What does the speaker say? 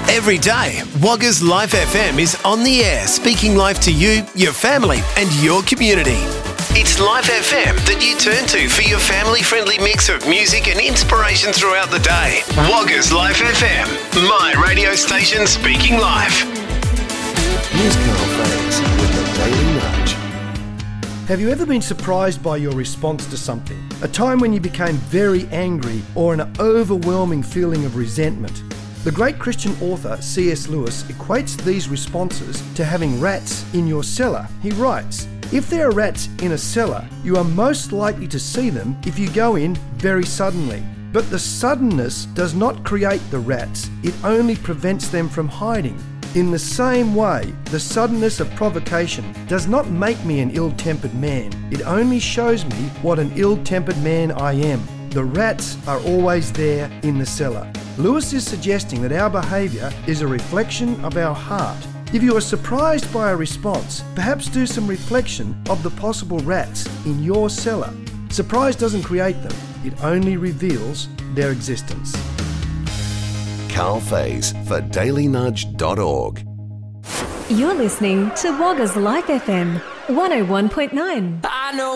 Every day, Wagga's Life FM is on the air, speaking life to you, your family and your community. It's Life FM that you turn to for your family-friendly mix of music and inspiration throughout the day. Wagga's Life FM, my radio station speaking life. Here's Carl Faze with the Daily Nudge. Have you ever been surprised by your response to something? A time when you became very angry or an overwhelming feeling of resentment? The great Christian author C.S. Lewis equates these responses to having rats in your cellar. He writes, "If there are rats in a cellar, you are most likely to see them if you go in very suddenly. But the suddenness does not create the rats, it only prevents them from hiding. In the same way, the suddenness of provocation does not make me an ill-tempered man. It only shows me what an ill-tempered man I am. The rats are always there in the cellar." Lewis is suggesting that our behaviour is a reflection of our heart. If you are surprised by a response, perhaps do some reflection of the possible rats in your cellar. Surprise doesn't create them, it only reveals their existence. Carl Faze for dailynudge.org. You're listening to Wagga's Life FM 101.9. I know